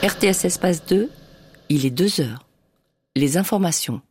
RTS Espace 2, il est 2 heures. Les informations.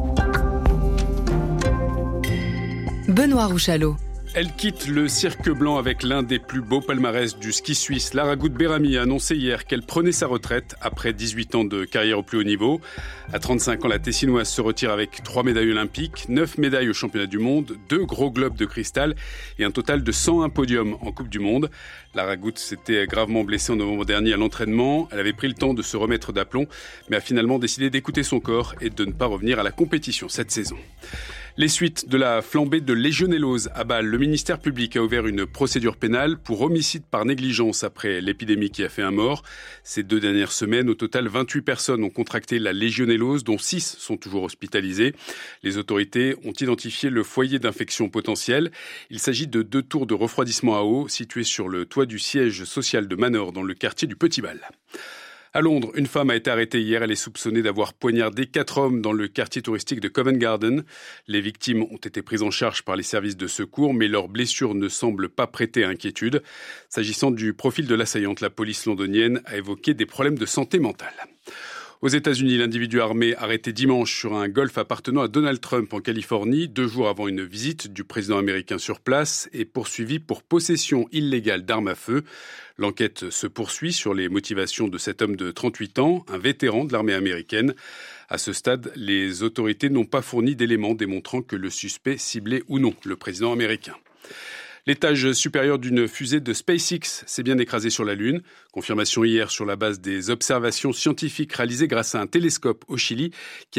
Benoît Rouchalot. Elle quitte le cirque blanc avec l'un des plus beaux palmarès du ski suisse. Lara Goude-Berami a annoncé hier qu'elle prenait sa retraite après 18 ans de carrière au plus haut niveau. À 35 ans, la Tessinoise se retire avec 3 médailles olympiques, 9 médailles aux championnats du monde, 2 gros globes de cristal et un total de 101 podiums en Coupe du Monde. Lara Goude s'était gravement blessée en novembre dernier à l'entraînement. Elle avait pris le temps de se remettre d'aplomb, mais a finalement décidé d'écouter son corps et de ne pas revenir à la compétition cette saison. Les suites de la flambée de légionellose à Bâle. Le ministère public a ouvert une procédure pénale pour homicide par négligence après l'épidémie qui a fait un mort. Ces 2 dernières semaines, au total, 28 personnes ont contracté la légionellose, dont 6 sont toujours hospitalisées. Les autorités ont identifié le foyer d'infection potentiel. Il s'agit de 2 tours de refroidissement à eau situées sur le toit du siège social de Manor dans le quartier du Petit-Bâle. À Londres, une femme a été arrêtée hier. Elle est soupçonnée d'avoir poignardé 4 hommes dans le quartier touristique de Covent Garden. Les victimes ont été prises en charge par les services de secours, mais leurs blessures ne semblent pas prêter à inquiétude. S'agissant du profil de l'assaillante, la police londonienne a évoqué des problèmes de santé mentale. Aux États-Unis, l'individu armé arrêté dimanche sur un golf appartenant à Donald Trump en Californie, 2 jours avant une visite du président américain sur place, est poursuivi pour possession illégale d'armes à feu. L'enquête se poursuit sur les motivations de cet homme de 38 ans, un vétéran de l'armée américaine. À ce stade, les autorités n'ont pas fourni d'éléments démontrant que le suspect ciblait ou non le président américain. L'étage supérieur d'une fusée de SpaceX s'est bien écrasé sur la Lune. Confirmation hier sur la base des observations scientifiques réalisées grâce à un télescope au Chili qui